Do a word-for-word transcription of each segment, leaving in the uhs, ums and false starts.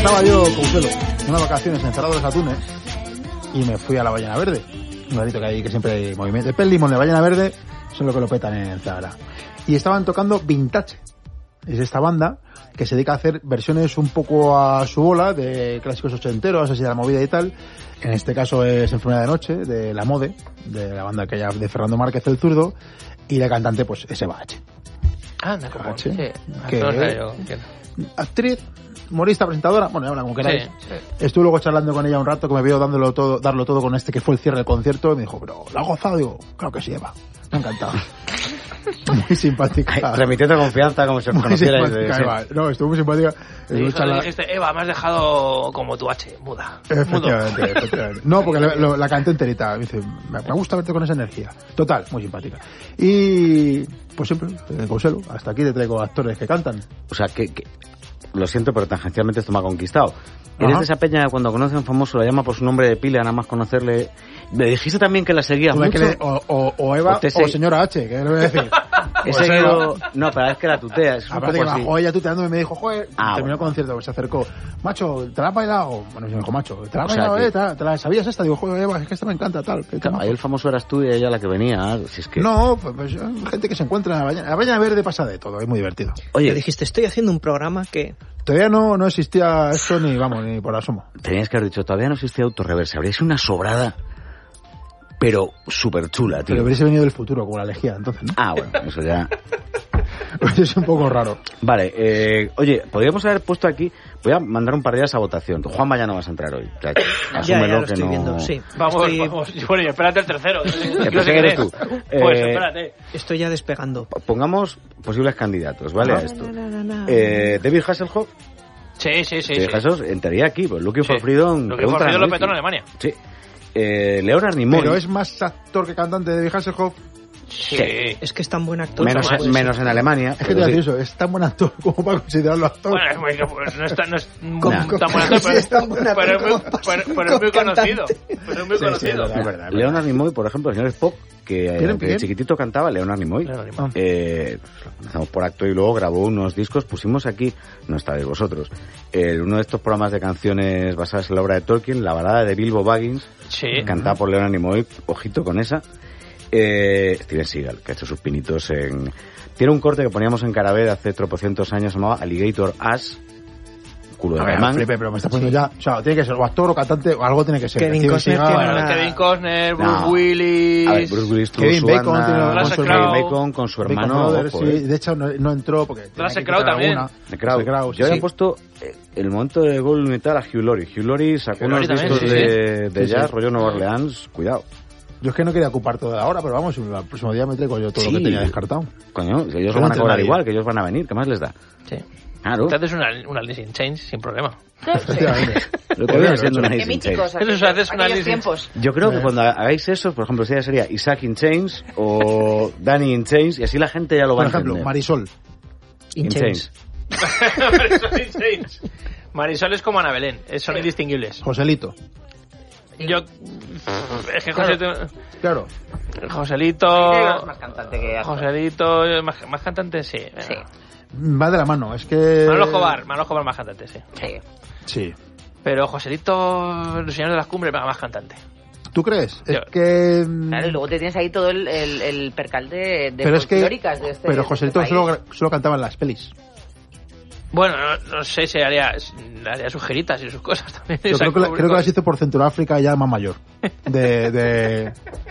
estaba yo, Couselo, en unas vacaciones encerrado en los atunes y me fui a la Ballena Verde. Un ratito que hay que siempre hay movimiento. El Pez Limón y la Ballena Verde son lo que lo petan en Zahara. Y estaban tocando Vintage. Es esta banda que se dedica a hacer versiones un poco a su bola de clásicos ochenteros, así de la movida y tal. En este caso es Enfermedad de Noche, de La Mode, de la banda que ya de Fernando Márquez el Zurdo, y la cantante pues es Eva H. Ah, me acuerdo. H, Sí. que No sé yo, que- actriz, humorista, presentadora, bueno, habla como queráis. Sí, sí. Estuve luego charlando con ella un rato, que me vio dándolo todo, darlo todo con este que fue el cierre del concierto, y me dijo, pero ¿la has gozado? Digo, claro que sí, Eva. Me ha encantado. Muy simpática. Transmitiendo confianza como si os Muy conocierais. simpática, de- Eva. No, estuvo muy simpática. Y Estuve eso charla- le dijiste, Eva, me has dejado como tu H, muda. Efectivamente, Mudo. efectivamente. No, porque la, lo- la canté enterita. Me dice, me, me gusta verte con esa energía. Total, muy simpática. Y, pues siempre, en Couselo, hasta aquí te traigo actores que cantan. O sea, que, que- lo siento, pero tangencialmente esto me ha conquistado. Eres Ajá. de esa peña cuando conoce a un famoso, la llama por su nombre de pila, nada más conocerle. Me dijiste también que la seguías Tú ves mucho. que le- o, o, o Eva O te o sé- señora H, que le voy a decir. He Pues seguido... Eva. No, pero es que la tutea, es un Aparte poco que así. bajó ella tuteándome y me dijo, joder, Ah, terminó bueno. el concierto, se acercó, macho, ¿te la has bailado? Bueno, me dijo, macho, ¿te la has O sea bailado, que- eh? ¿Te la, te la sabías esta? Digo, joder, Eva, es que esta me encanta, tal. que Claro, tal. ahí el famoso eras tú y ella la que venía. Si es que... No, pues, pues, gente que se encuentra en la Ballena. La Ballena Verde pasa de todo, es muy divertido. Le Oye, dijiste, estoy haciendo un programa que... Todavía no, no existía esto ni, vamos, ni por asomo. tenías que haber dicho, todavía no existe autorreverse. Habría sido una sobrada, pero súper chula, tío. Pero hubiese venido del futuro, como la lejía, entonces, ¿no? Ah, bueno, eso ya... Es un poco raro. Vale, eh, oye, podríamos haber puesto aquí, voy a mandar un par de días a votación. Juanma ya no vas a entrar hoy. O sea, que Ya, asúmelo ya lo que estoy no... viendo, sí. Vamos, estoy, vamos. Bueno, y espérate el tercero. Eh, No pues sé que quién eres es. tú. Pues Eh, espérate. estoy ya despegando. Pongamos posibles candidatos, ¿vale? A esto. Na, na, na, na. Eh, David Hasselhoff, Sí, sí, sí. David sí. Hasselhoff entraría aquí, pues Looking for Sí. Freedom. Lo que por pregunta Freedom lo a petó en Luigi. Alemania. Sí. Eh, Leonard Nimoy. Pero es más actor que cantante de David Hasselhoff. Sí. Es que es tan buen actor. menos, no puede menos ser. en Alemania. Es que pero te voy a sí. decir eso, es tan buen actor como para considerarlo actor. Bueno, es muy, pues, no, está, no es Nah. tan buen actor, Sí, pero, es tan buen actor pero es muy, como para pero, ser pero es muy cantante. conocido. Pero es muy Sí, sí, conocido. es verdad, es verdad. Leonard Nimoy, por ejemplo, el señor Spock, que eh, ¿Quién, de quién? chiquitito cantaba Leonard Nimoy. Leonard Nimoy. Eh, lo conocemos por acto y luego grabó unos discos. Pusimos aquí, no estáis vosotros, eh, uno de estos programas de canciones basadas en la obra de Tolkien, la balada de Bilbo Baggins, Sí. cantada por Leonard Nimoy. Ojito con esa. Eh, Steven Seagal, que ha hecho sus pinitos en... Tiene un corte que poníamos en Carabed hace tropocientos años, se llamaba Alligator Ass, culo de A ver, alemán. Felipe, pero me estás poniendo ya. O sea, tiene que ser o actor o cantante o algo tiene que ser. Kevin Steven Costner Seagal- tiene Bueno, una- Kevin Costner, Bruce No. Willis. A ver, Bruce Willis tuvo Kevin su Bacon banda, tiene con Russell su Crowe. Kevin Bacon con su Bacon hermano, Brothers, ojo, sí. eh. De hecho, no, no entró porque. tenía Russell que Crowe quitar también. alguna. De Crowe. Russell Crowe, Yo sí. había puesto eh, el momento de Gold Metal a Hugh Laurie. Hugh Laurie sacó Hugh unos Laurie discos también, sí, de, de Sí, jazz, sí. rollo Nueva Orleans. Cuidado. Yo es que no quería ocupar toda la hora, pero vamos, el próximo día me traigo yo todo Sí. lo que tenía descartado. Coño, si ellos Que no van a entre cobrar nadie. igual, que ellos van a venir. ¿Qué más les da? Sí. Claro. Entonces una, una Alice in Chains sin problema. Efectivamente. Lo que Podría viene haber siendo hecho. una Qué Alice in míticos Chains. Eso se hace es una aquellos lista. tiempos. Yo creo que Eh. cuando hagáis eso, por ejemplo, esa sería Isaac in Chains o Danny in Chains, y así la gente ya lo va Por a ejemplo, entender. Marisol. In In Chains. Marisol in Chains. Marisol es como Ana Belén, eh, son indistinguibles. Joselito. Yo. Es que Joselito. Claro. Joselito. Negro es más cantante que actor. Joselito. Más, más cantante, sí. Sí, Va de la mano, es que. Manolo Escobar, Manolo Escobar más cantante, sí. sí. Sí. Pero Joselito, el señor de las cumbres, más cantante. ¿Tú crees? Es Yo- que. Claro, y luego te tienes ahí todo el, el, el percal de, de pero es que. folclóricas de este Pero de Joselito este solo, país. solo cantaba en las pelis. Bueno, no, no sé si haría, haría sus giritas y sus cosas también. Yo creo que, la- creo que las hizo por Centroáfrica ya más mayor. De. de...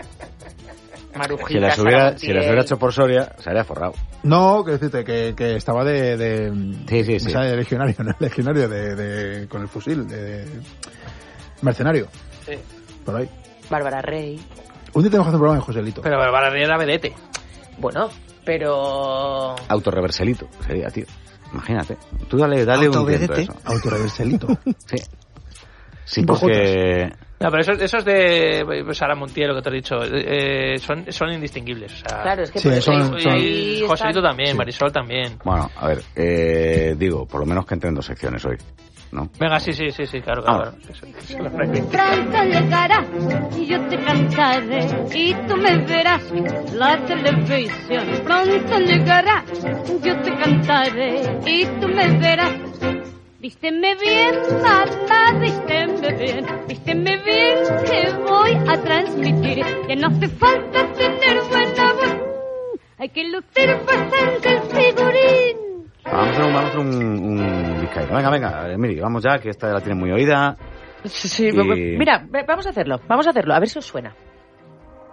Marujita, Si las Sara hubiera, Montiel. si las hubiera hecho por Soria, se habría forrado. No, que decirte que, que estaba de, de Sí, sí, sí. me sale de legionario, ¿no? Legionario de, de con el fusil, de, de mercenario, Sí. por ahí. Bárbara Rey. Un día tenemos que hacer un programa de Joselito. Pero Bárbara Rey era vedete. Bueno, pero... Autorreverselito sería, tío. Imagínate. Tú dale, dale un tiento a Autovedete. eso. Autoreverselito. Sí. Sí, Cinco porque... No, pero esos, esos de pues, Sara Montiel, lo que te he dicho, eh, son, son indistinguibles. O sea, Claro, es que Sí, por eso son- ahí- son- ahí y Joselito están- también, Sí. Marisol también. Bueno, a ver, eh, digo, por lo menos que entre en dos secciones hoy, ¿no? Venga, sí, sí, sí, sí, claro, Ah. claro. Eso- eso lo frega. Pronto llegará y yo te cantaré y tú me verás la televisión. Pronto llegará, yo te cantaré y tú me verás Vísteme bien, mamá, vísteme bien, vísteme bien, que voy a transmitir que no hace falta tener buena voz, hay que lucir bastante el figurín. Vamos a hacer un, vamos a hacer un, un vizcaíno. Venga, venga, Miri, vamos ya, que esta la tiene muy oída. Sí, sí, Y- mira, ve- vamos a hacerlo, vamos a hacerlo, a ver si os suena.